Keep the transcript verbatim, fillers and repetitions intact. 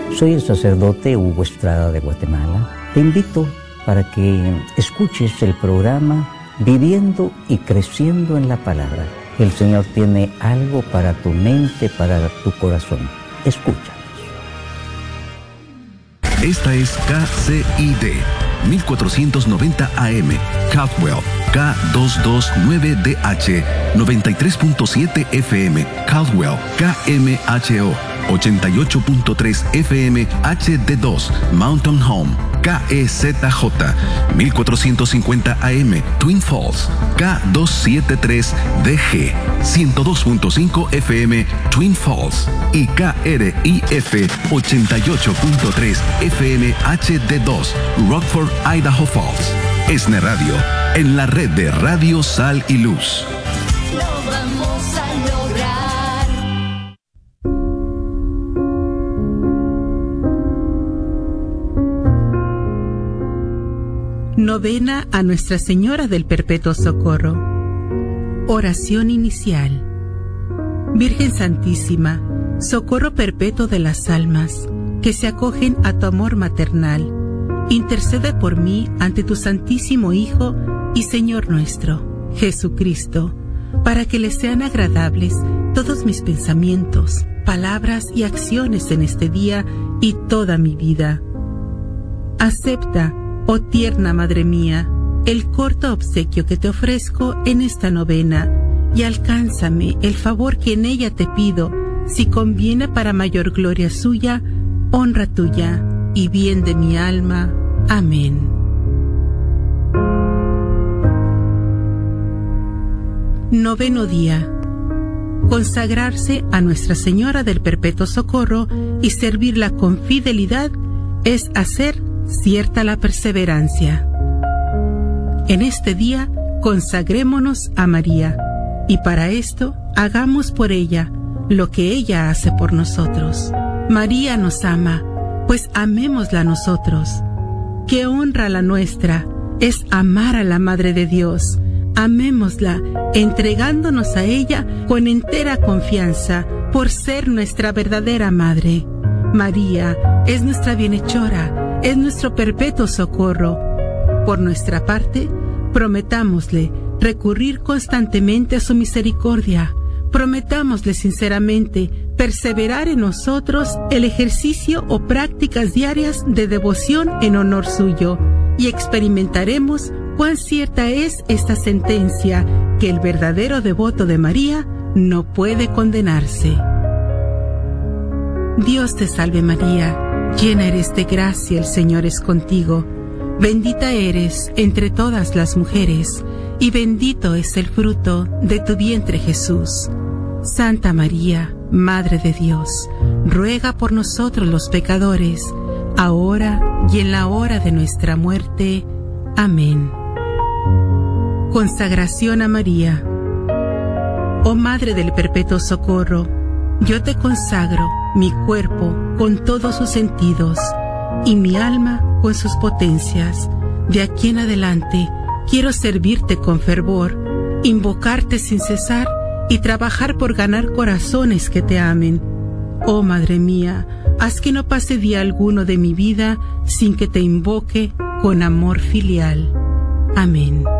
Soy el sacerdote Hugo Estrada de Guatemala. Te invito para que escuches el programa Viviendo y Creciendo en la Palabra. El Señor tiene algo para tu mente, para tu corazón. Escucha. Esta es K C I D mil cuatrocientos noventa A M, Caldwell, K doscientos veintinueve D H, noventa y tres punto siete F M, Caldwell, K M H O, ochenta y ocho punto tres F M H D dos, Mountain Home, K E Z J, mil cuatrocientos cincuenta A M, Twin Falls, K doscientos setenta y tres D G, ciento dos punto cinco F M, Twin Falls, y K R I F, ochenta y ocho punto tres F M H D dos, Rockford, Idaho Falls. ESNE Radio, en la red de Radio Sal y Luz. Lo vamos a lograr. Novena a Nuestra Señora del Perpetuo Socorro. Oración inicial. Virgen Santísima, socorro perpetuo de las almas que se acogen a tu amor maternal, intercede por mí ante tu Santísimo Hijo y Señor nuestro, Jesucristo, para que le sean agradables todos mis pensamientos, palabras y acciones en este día y toda mi vida. Acepta, oh tierna Madre mía, el corto obsequio que te ofrezco en esta novena y alcánzame el favor que en ella te pido, si conviene para mayor gloria suya, honra tuya y bien de mi alma. Amén. Noveno día. Consagrarse a Nuestra Señora del Perpetuo Socorro y servirla con fidelidad es hacer cierta la perseverancia. En este día consagrémonos a María y para esto hagamos por ella lo que ella hace por nosotros. María nos ama, pues amémosla nosotros. Qué honra la nuestra es amar a la Madre de Dios. Amémosla, entregándonos a ella con entera confianza por ser nuestra verdadera Madre. María es nuestra bienhechora, es nuestro perpetuo socorro. Por nuestra parte, prometámosle recurrir constantemente a su misericordia. Prometámosle sinceramente perseverar en nosotros el ejercicio o prácticas diarias de devoción en honor suyo, y experimentaremos cuán cierta es esta sentencia, que el verdadero devoto de María no puede condenarse. Dios te salve María, llena eres de gracia, el Señor es contigo. Bendita eres entre todas las mujeres, y bendito es el fruto de tu vientre Jesús. Santa María, Madre de Dios, ruega por nosotros los pecadores, ahora y en la hora de nuestra muerte. Amén. Consagración a María. Oh Madre del Perpetuo Socorro, yo te consagro mi cuerpo con todos sus sentidos y mi alma con sus potencias. De aquí en adelante quiero servirte con fervor, invocarte sin cesar y trabajar por ganar corazones que te amen. Oh Madre mía, haz que no pase día alguno de mi vida sin que te invoque con amor filial. Amén.